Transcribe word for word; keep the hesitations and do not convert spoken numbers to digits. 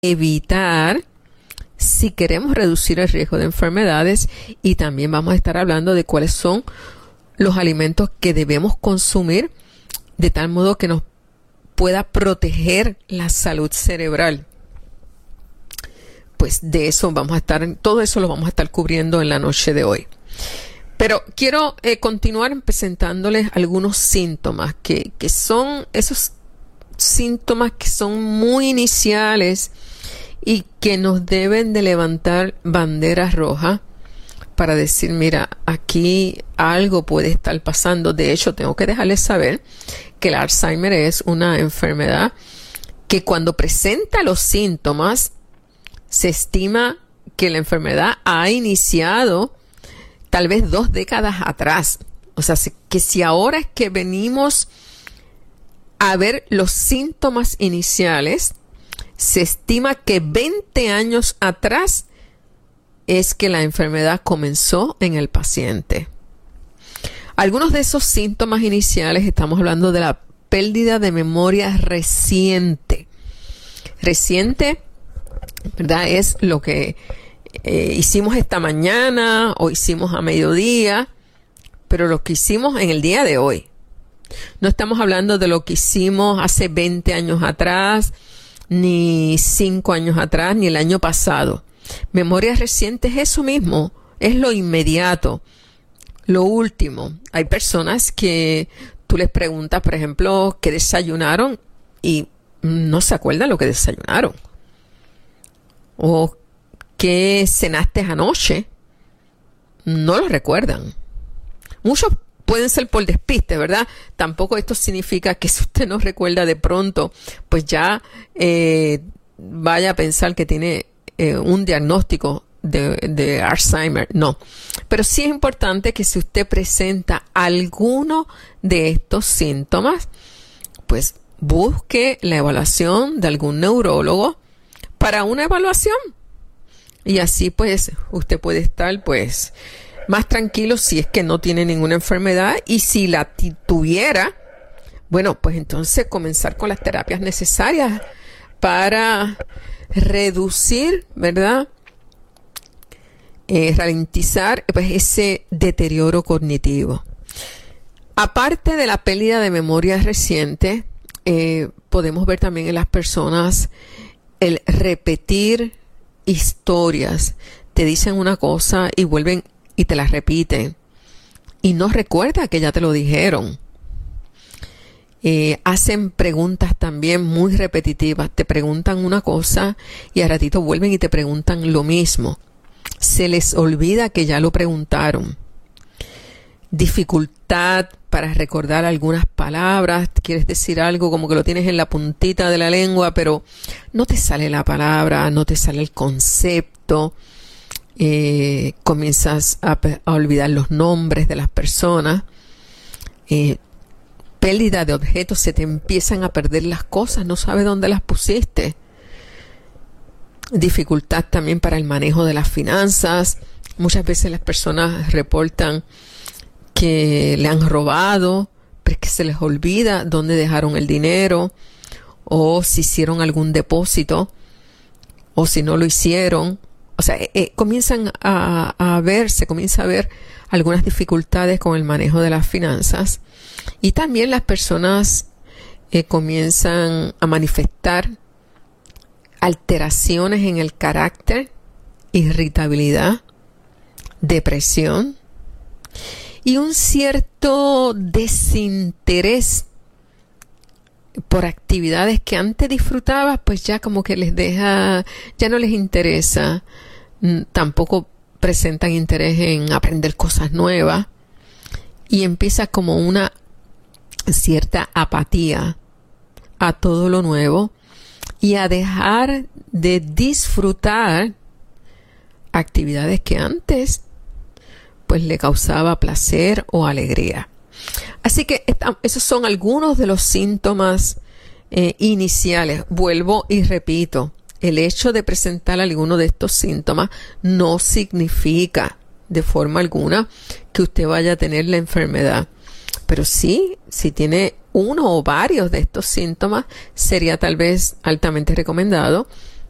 evitar si queremos reducir el riesgo de enfermedades, y también vamos a estar hablando de cuáles son los alimentos que debemos consumir de tal modo que nos pueda proteger la salud cerebral. Pues de eso vamos a estar, todo eso lo vamos a estar cubriendo en la noche de hoy. Pero quiero eh, continuar presentándoles algunos síntomas que, que son esos síntomas que son muy iniciales y que nos deben de levantar banderas rojas para decir, mira, aquí algo puede estar pasando. De hecho, tengo que dejarles saber que el Alzheimer es una enfermedad que cuando presenta los síntomas, se estima que la enfermedad ha iniciado tal vez dos décadas atrás. O sea, que si ahora es que venimos a ver los síntomas iniciales, se estima que veinte años atrás es que la enfermedad comenzó en el paciente. Algunos de esos síntomas iniciales, estamos hablando de la pérdida de memoria reciente. Reciente, ¿verdad? Es lo que eh, hicimos esta mañana o hicimos a mediodía, pero lo que hicimos en el día de hoy. No estamos hablando de lo que hicimos hace veinte años atrás, ni cinco años atrás, ni el año pasado. Memoria reciente es eso mismo, es lo inmediato, lo último. Hay personas que tú les preguntas, por ejemplo, qué desayunaron y no se acuerdan lo que desayunaron. O qué cenaste anoche, no lo recuerdan. Muchos pueden ser por despiste, ¿verdad? Tampoco esto significa que si usted no recuerda de pronto, pues ya eh, vaya a pensar que tiene eh, un diagnóstico de, de Alzheimer. No. Pero sí es importante que si usted presenta alguno de estos síntomas, pues busque la evaluación de algún neurólogo para una evaluación. Y así pues usted puede estar pues más tranquilo si es que no tiene ninguna enfermedad, y si la tuviera, bueno, pues entonces comenzar con las terapias necesarias para reducir, ¿verdad? Eh, ralentizar pues ese deterioro cognitivo. Aparte de la pérdida de memoria reciente, eh, podemos ver también en las personas el repetir historias. Te dicen una cosa y vuelven y te la repiten y no recuerda que ya te lo dijeron. Eh, hacen preguntas también muy repetitivas. Te preguntan una cosa y al ratito vuelven y te preguntan lo mismo. Se les olvida que ya lo preguntaron. Dificultad para recordar algunas palabras. Quieres decir algo como que lo tienes en la puntita de la lengua, pero no te sale la palabra, no te sale el concepto. Eh, comienzas a, a olvidar los nombres de las personas. Eh, pérdida de objetos, se te empiezan a perder las cosas, no sabes dónde las pusiste. Dificultad también para el manejo de las finanzas. Muchas veces las personas reportan que le han robado, pero es que se les olvida dónde dejaron el dinero, o si hicieron algún depósito, o si no lo hicieron. O sea, eh, comienzan a, a ver, se comienza a ver algunas dificultades con el manejo de las finanzas. Y también las personas eh, comienzan a manifestar alteraciones en el carácter, irritabilidad, depresión y un cierto desinterés por actividades que antes disfrutabas, pues ya como que les deja, ya no les interesa. Tampoco presentan interés en aprender cosas nuevas y empieza como una cierta apatía a todo lo nuevo y a dejar de disfrutar actividades que antes pues le causaba placer o alegría. Así que esta, esos son algunos de los síntomas eh, iniciales. Vuelvo y repito, el hecho de presentar alguno de estos síntomas no significa de forma alguna que usted vaya a tener la enfermedad. Pero sí, si tiene uno o varios de estos síntomas, sería tal vez altamente recomendado